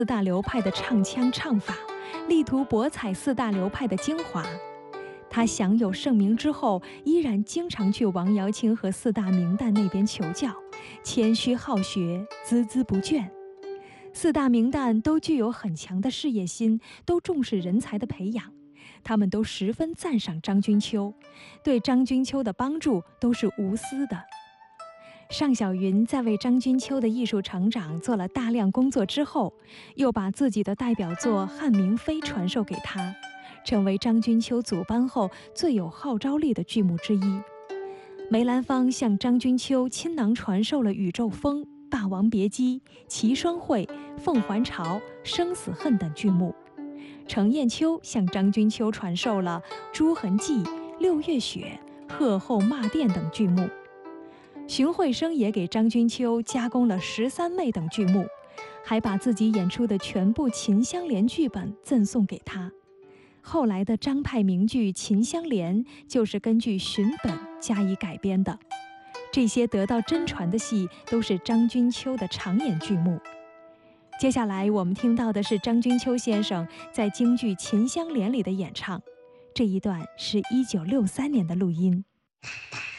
四大流派的唱腔唱法，力图博采四大流派的精华。他享有盛名之后，依然经常去王瑶卿和四大名旦那边求教，谦虚好学，孜孜不倦。四大名旦都具有很强的事业心，都重视人才的培养，他们都十分赞赏张君秋，对张君秋的帮助都是无私的。尚小云在为张君秋的艺术成长做了大量工作之后，又把自己的代表作《汉明妃》传授给他，成为张君秋组班后最有号召力的剧目之一。梅兰芳向张君秋倾囊传授了《宇宙风》《霸王别姬》《齐双会》《凤还巢》《生死恨》等剧目。程砚秋向张君秋传授了《朱痕记》《六月雪》《鹤后骂殿》等剧目。荀慧生也给张君秋加工了《十三妹》等剧目，还把自己演出的全部秦香莲剧本赠送给他。后来的张派名剧《秦香莲》就是根据荀本加以改编的。这些得到真传的戏都是张君秋的常演剧目。接下来我们听到的是张君秋先生在京剧《秦香莲》里的演唱，这一段是1963年的录音。